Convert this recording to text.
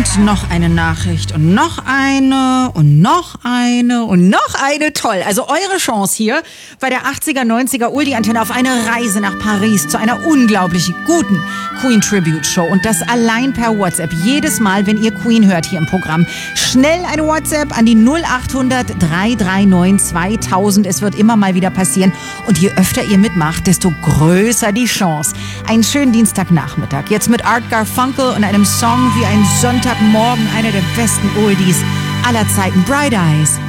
Und noch eine Nachricht und noch eine und noch eine und noch eine. Toll. Also eure Chance hier bei der 80er, 90er Oldie-Antenne auf eine Reise nach Paris zu einer unglaublich guten Queen Tribute Show. Und das allein per WhatsApp. Jedes Mal, wenn ihr Queen hört hier im Programm. Schnell eine WhatsApp an die 0800 339 2000. Es wird immer mal wieder passieren. Und je öfter ihr mitmacht, desto größer die Chance. Einen schönen Dienstagnachmittag. Jetzt mit Art Garfunkel und einem Song wie ein Sonntagmorgen, einer der besten Oldies aller Zeiten. Bright Eyes.